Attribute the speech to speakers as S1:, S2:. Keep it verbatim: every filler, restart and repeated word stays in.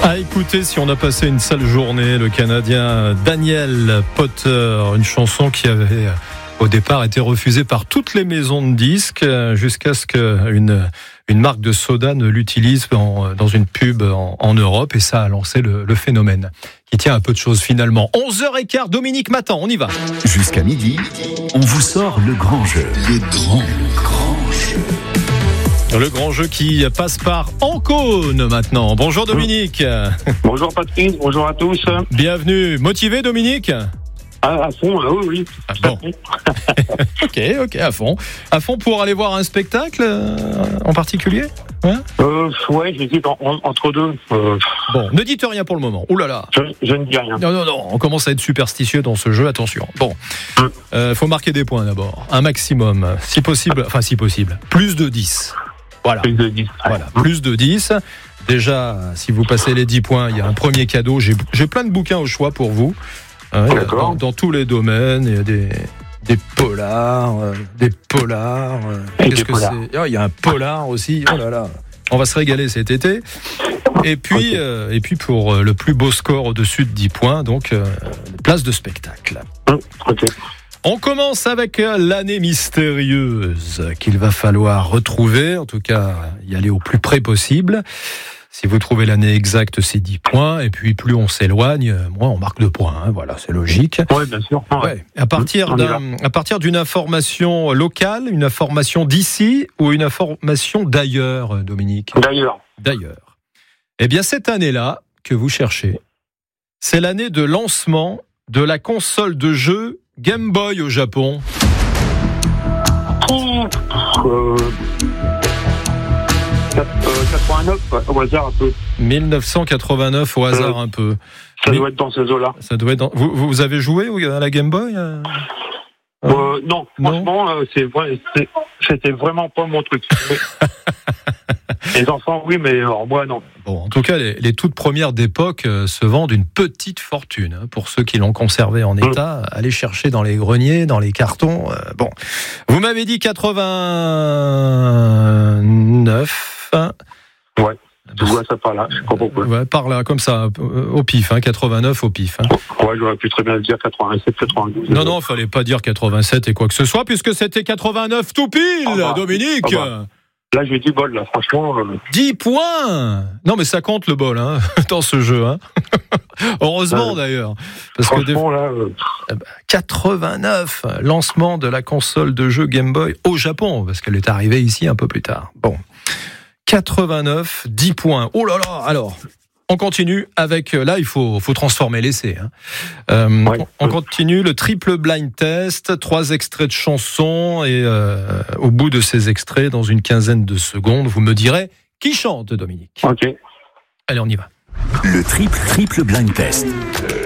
S1: À écouter si on a passé une sale journée, le Canadien Daniel Potter, une chanson qui avait au départ été refusée par toutes les maisons de disques jusqu'à ce qu'une une marque de soda ne l'utilise dans, dans une pub en, en Europe, et ça a lancé le, le phénomène qui tient un peu de choses finalement. onze heures quinze, Dominique Matan, on y va.
S2: Jusqu'à midi, on vous sort le grand jeu. Le grand, le grand jeu.
S1: Le grand jeu qui passe par Ancône maintenant. Bonjour Dominique.
S3: Bonjour Patrice, bonjour à tous.
S1: Bienvenue. Motivé Dominique ?
S3: Ah, à fond, ah oui, oui.
S1: Ah, bon. ok, ok, à fond. À fond pour aller voir un spectacle euh, en particulier ? Ouais,
S3: euh, ouais j'hésite en, en, entre deux. Euh...
S1: Bon, ne dites rien pour le moment. Ouh là là.
S3: Je, je ne dis rien.
S1: Non, non, non, on commence à être superstitieux dans ce jeu, attention. Bon, il euh, faut marquer des points d'abord. Un maximum, si possible, enfin si possible, plus de dix. Voilà.
S3: Plus de dix.
S1: Voilà, plus de dix. Déjà, si vous passez les dix points, il y a un premier cadeau. J'ai, j'ai plein de bouquins au choix pour vous. Ouais, dans, dans tous les domaines, il y a des, des polars, euh, des polars. Euh, qu'est-ce que polars. c'est oh, il y a un polar aussi. Oh là là, on va se régaler cet été. Et puis, okay. euh, et puis pour le plus beau score au-dessus de dix points, donc euh, place de spectacle.
S3: Okay.
S1: On commence avec l'année mystérieuse qu'il va falloir retrouver, en tout cas y aller au plus près possible. Si vous trouvez l'année exacte, c'est dix points. Et puis, plus on s'éloigne, moins on marque de points. Hein. Voilà, c'est logique.
S3: Oui, bien sûr. Ouais.
S1: Ouais. À partir d'un, à partir d'une information locale, une information d'ici ou une information d'ailleurs, Dominique ?
S3: D'ailleurs.
S1: D'ailleurs. Eh bien, cette année-là que vous cherchez, c'est l'année de lancement de la console de jeu Game Boy au Japon.
S3: Euh... quatre-vingt-neuf, au hasard un peu.
S1: dix-neuf cent quatre-vingt-neuf, au hasard euh, un peu.
S3: Ça
S1: Mais,
S3: doit être dans ces eaux-là.
S1: Ça doit être dans... vous, vous avez joué à la Game Boy euh...
S3: Euh, non, franchement, non. Euh, c'est vrai, c'est, c'était vraiment pas mon truc. Les enfants, oui, mais alors, moi, non.
S1: Bon, en tout cas, les, les toutes premières d'époque euh, se vendent une petite fortune. Hein, pour ceux qui l'ont conservé en état, mmh. allez chercher dans les greniers, dans les cartons. Euh, bon, vous m'avez dit quatre-vingt-neuf.
S3: Ouais. Tu vois ça par là, je sais pas pourquoi.
S1: Ouais, par là, comme ça, au pif, hein, quatre-vingt-neuf au pif. Hein.
S3: Ouais, j'aurais pu très bien dire quatre-vingt-sept, quatre-vingt-douze.
S1: Non, non, fallait pas dire quatre-vingt-sept et quoi que ce soit, puisque c'était quatre-vingt-neuf tout pile, ah bah, Dominique.
S3: Ah bah. Là, j'ai du bol, là, franchement. Euh...
S1: dix points. Non, mais ça compte le bol, hein, dans ce jeu, hein. Heureusement, euh, d'ailleurs. Parce
S3: franchement,
S1: que des...
S3: là... Euh...
S1: quatre-vingt-neuf, lancement de la console de jeu Game Boy au Japon, parce qu'elle est arrivée ici un peu plus tard. Bon. quatre-vingt-neuf, dix points. Oh là là. Alors, on continue avec... Là, il faut, faut transformer l'essai. Hein. Euh, ouais. On continue le triple blind test. Trois extraits de chansons. Et euh, au bout de ces extraits, dans une quinzaine de secondes, vous me direz qui chante, Dominique.
S3: Ok.
S1: Allez, on y va.
S2: Le triple, triple blind test.